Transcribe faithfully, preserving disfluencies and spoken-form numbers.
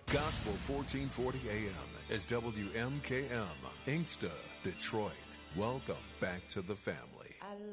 Gospel fourteen forty A M is W M K M, Inkster, Detroit. Welcome back to the family.